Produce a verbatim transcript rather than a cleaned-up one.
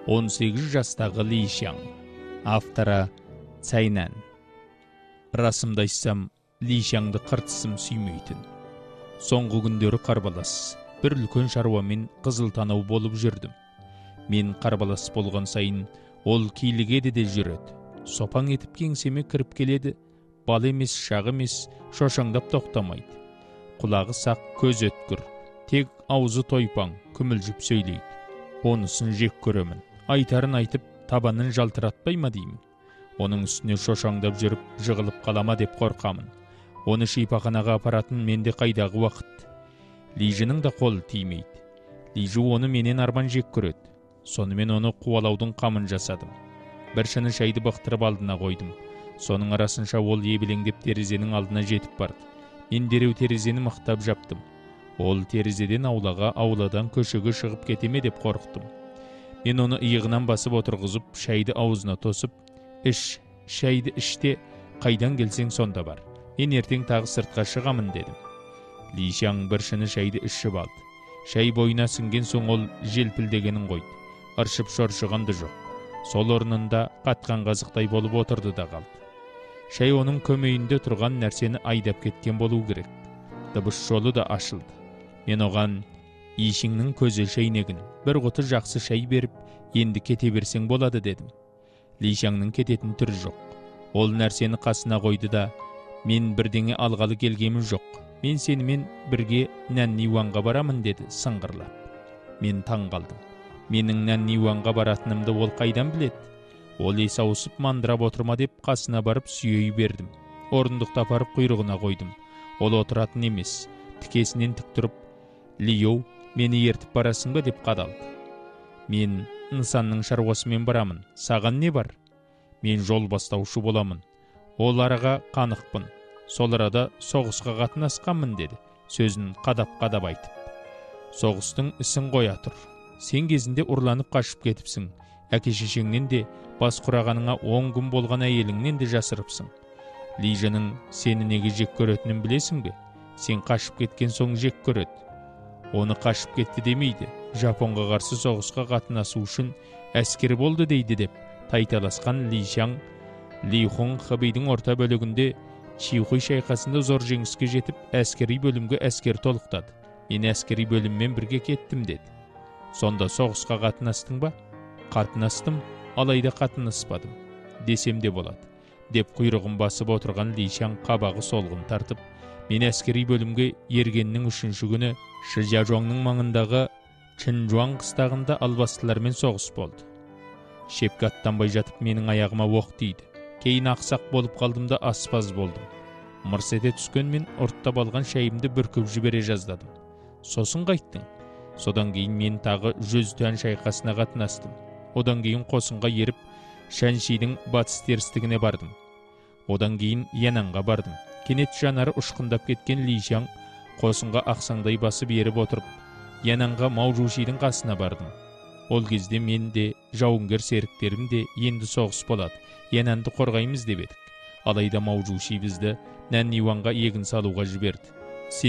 он сегіз жастағы Ли Шяң. Авторы Цайнан. Расымды айтсам, Ли Шяңды қыртысым сүймейтін. Соңғы күндері қарбалас, бір үлкен шаруамен қызыл танау болып жүрдім. Мен қарбалас болған сайын, ол килігеді де жүреді. Сопаң етіп кеңсеме кіріп келеді, бал емес, шақ емес, шошаңдап тоқтамайды. Құлағы сақ, көз өткір, тек аузы тойпаң, күмілжіп сөйлейді. Онысын жек көремін. Айтарын айтып, табанын жалтыратпай ма деймін. Оның үстіне шошаңдап жүріп, жығылып қалама деп қорқамын. Оны шипаханаға апаратын менде қайдағы уақыт. Лижінің да қолы тимейді. Лижі оны менен арман жек көреді. Сонымен оны қуалаудың қамын жасадым. Бір шыны шайды бақтырып алдына қойдым. Соның арасынша ол ебелеңдеп терезенің алдына жетіп барды. Мен дереу терезені мықтап жаптым. Ол терезеден аулаға, ауладан көшеге шығып кетеме деп қорықтым. Мен оны иығынан басып отырғызып, шайды аузына тосып, «Іш, шайды іште, қайдан келсең сонда бар. Мен ертең тағы сыртқа шығамын» дедім. Ли Шяң бір шыны шайды ішіп алды. Шай бойына сіңген соң ол желпілдегенін қойды. Ыршып шоршығанды жоқ. Сол орнында қатқан қазықтай болып отырды да қалды. Шай оның көмейінде тұрған нәрсені айдап кеткен болу керек. Дыбыс жолы да ашылды. Мен оған «Ишіңнің көзі шайнегін, бір құты жақсы шай беріп, енді кете берсең болады» дедім. Ли Шяңның кететін түрі жоқ. Ол нәрсені қасына қойды да, «Мен бірдеңе алғалы келгемін жоқ. Мен сенімен бірге Нанниуанға барамын» деді сыңғырлап. Мен таң қалдым. Менің Нанниуанға баратынымды ол қайдан біледі? Ол ес ауысып мандырап отырма деп қасына барып сүйей бердім. Орындықты апарып құйрығына қойдым. Ол отыратын емес. Тікесінен тік тұрып, «Лиоу, мені ертіп барасың ба?» деп қадалды. Мен нысанның шаруасымен барамын. Саған не бар? Мен жол бастаушы боламын. Ол араға қанықпын. Сол арада соғысқа қатынасқанмын деді, сөзін қадап-қадап айтып. Соғыстың ісін қоя тұр. Сен кезінде ұрланып қашып кетіпсің. Әке-шешеңнен де, бас құрағаныңа он күн болған әйеліңнен де жасырыпсың. Лижінің сені неге жек көретінін білесің бе? Сен қашып кеткен соң жек көреді. Оны қашып кетті демейді. Жапонға қарсы соғысқа қатынасу үшін әскері болды дейді деп тайталасқан Ли Шяң, Ли Хун Хабидің орта бөлігінде Чихуй шайқасында зор жеңіске жетіп, әскери бөлімге әскер толықтады. Мен әскери бөліммен бірге кеттім деді. Сонда соғысқа қатынастың ба? Қатынастым, алайда қатынаспадым десем де болады, деп құйрығын басып отырған Ли Шяң қабағы солғын тартып, мен әскери бөлімге ергеннің үшінші күні Шижажуаңның маңындағы Чинжуаң қыстағында албастылармен соғыс болды. Шепке аттанбай жатып менің аяғыма оқ тиді. Кейін ақсақ болып қалдым да аспаз болдым. Мырс ете түскен мен ұрттап алған шайымды бүркіп жібере жаздадым. Сосын қайттың? Содан кейін мен тағы Жүзтуан шайқасына қатынастым. Одан кейін қосынға еріп Шаншидің батыс терістігіне бардым. Одан кейін Янанға бардым. Кенет жанары ұшқындап кеткен Ли Шяң қосынға ақсаңдай басып еріп отырып, Янанға Маужушидің қасына бардым. Ол кезде мен де, жауынгер серіктерім де енді соғыс болады. Янанды қорғаймыз деп едік. Алайда Маужуши бізді Нанниуанға егін салуға жіберді.